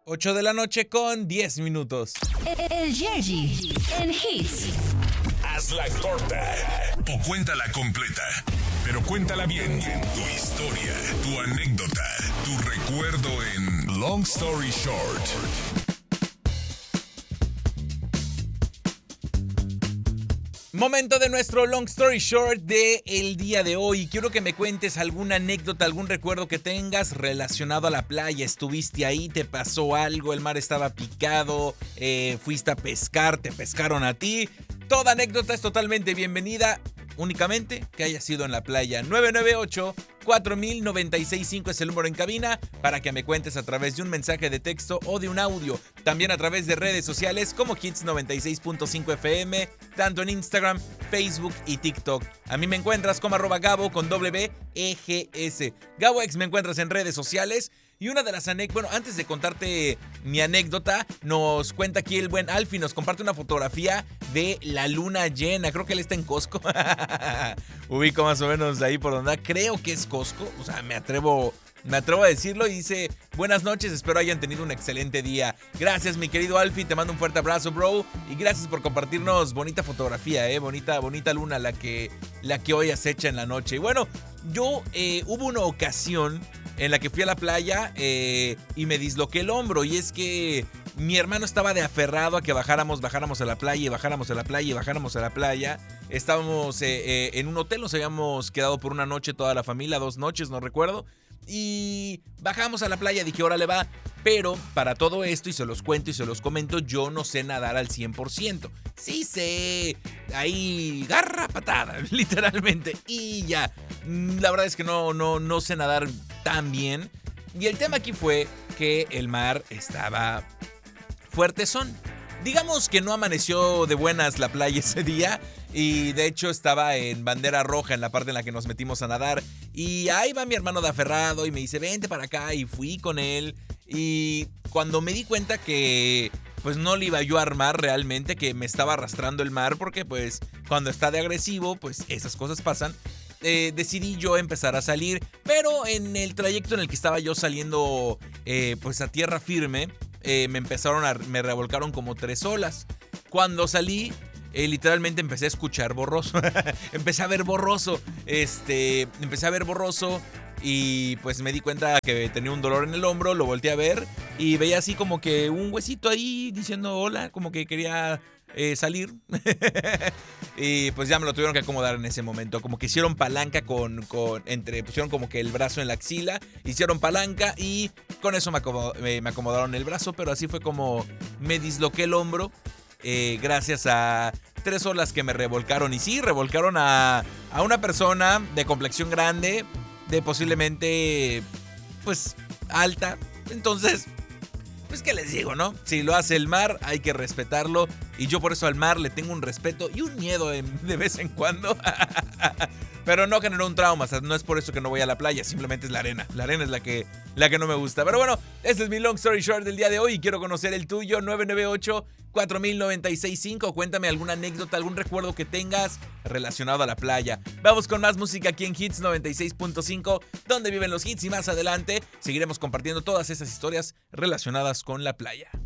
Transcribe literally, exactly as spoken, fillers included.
ocho de la noche con diez minutos. El Yerji en Hits. Hazla corta o cuéntala completa, pero cuéntala bien. Tu historia, tu anécdota, tu recuerdo en Long Story Short. Momento de nuestro Long Story Short de el día de hoy. Quiero que me cuentes alguna anécdota, algún recuerdo que tengas relacionado a la playa. Estuviste ahí, te pasó algo, el mar estaba picado, eh, fuiste a pescar, te pescaron a ti. Toda anécdota es totalmente bienvenida, únicamente que haya sido en la playa. nueve nueve ocho, cuatro mil, noventa y seis cinco es el número en cabina para que me cuentes a través de un mensaje de texto o de un audio. También a través de redes sociales como Hits noventa y seis punto cinco F M, tanto en Instagram, Facebook y TikTok. A mí me encuentras como arroba Gabo con W E G S. GaboX me encuentras en redes sociales. Y una de las anécdotas, bueno, antes de contarte mi anécdota, nos cuenta aquí el buen Alfie, nos comparte una fotografía de la luna llena. Creo que él está en Costco. Ubico más o menos ahí por donde creo que es Costco. O sea, me atrevo, me atrevo a decirlo y dice: buenas noches, espero hayan tenido un excelente día. Gracias, mi querido Alfie, te mando un fuerte abrazo, bro. Y gracias por compartirnos bonita fotografía, eh, bonita, bonita luna la que, la que hoy acecha en la noche. Y bueno, yo eh, hubo una ocasión en la que fui a la playa eh, y me disloqué el hombro. Y es que mi hermano estaba de aferrado a que bajáramos, bajáramos a la playa y bajáramos a la playa y bajáramos a la playa. Estábamos eh, eh, en un hotel, nos habíamos quedado por una noche toda la familia, dos noches, no recuerdo. Y bajamos a la playa, dije, órale va. Pero para todo esto, y se los cuento y se los comento, yo no sé nadar al cien por ciento. Sí sé, ahí garra patada, literalmente. Y ya, la verdad es que no, no, no sé nadar tan bien. Y el tema aquí fue que el mar estaba fuertezón. Digamos que no amaneció de buenas la playa ese día. Y de hecho estaba en bandera roja en la parte en la que nos metimos a nadar. Y ahí va mi hermano de aferrado y me dice, vente para acá. Y fui con él. Y cuando me di cuenta que pues no le iba yo a armar realmente, que me estaba arrastrando el mar, porque pues cuando está de agresivo, pues esas cosas pasan. Eh, decidí yo empezar a salir, pero en el trayecto en el que estaba yo saliendo eh, pues a tierra firme, eh, me empezaron a, me revolcaron como tres olas. Cuando salí, eh, literalmente empecé a escuchar borroso, empecé a ver borroso, este, empecé a ver borroso. Y pues me di cuenta que tenía un dolor en el hombro, lo volteé a ver y veía así como que un huesito ahí diciendo hola, como que quería eh, salir. Y pues ya me lo tuvieron que acomodar en ese momento, como que hicieron palanca con, con entre, pusieron como que el brazo en la axila, hicieron palanca y con eso me, acomod, me, me acomodaron el brazo, pero así fue como me disloqué el hombro, eh, gracias a tres olas que me revolcaron. Y sí, revolcaron a, a una persona de complexión grande, de posiblemente, pues, alta. Entonces, pues, ¿qué les digo, no? Si lo hace el mar, hay que respetarlo. Y yo por eso al mar le tengo un respeto y un miedo de, de vez en cuando. Pero no generó un trauma, o sea, no es por eso que no voy a la playa, simplemente es la arena. La arena es la que, la que no me gusta. Pero bueno, ese es mi Long Story Short del día de hoy y quiero conocer el tuyo. nueve nueve ocho, cuatro mil, noventa y seis cinco. Cuéntame alguna anécdota, algún recuerdo que tengas relacionado a la playa. Vamos con más música aquí en Hits noventa y seis punto cinco, donde viven los hits, y más adelante seguiremos compartiendo todas esas historias relacionadas con la playa.